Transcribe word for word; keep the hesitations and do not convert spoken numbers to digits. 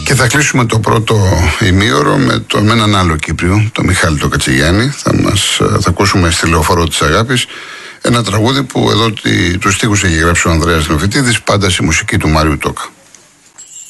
Και θα κλείσουμε το πρώτο ημίωρο με, το, με έναν άλλο Κύπριο, τον Μιχάλη τον Κατσιγιάννη. Θα, μας, θα ακούσουμε στη Λεωφόρο της Αγάπης ένα τραγούδι που εδώ τους στίχους έχει γράψει ο Ανδρέας Νεοφυτίδης, πάντα στη μουσική του Μάριου Τόκα.